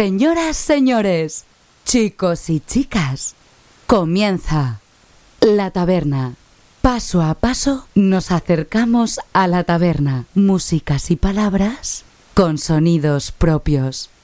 Señoras, señores, chicos y chicas, comienza La Taberna. Paso a paso nos acercamos a la taberna. Músicas y palabras con sonidos propios.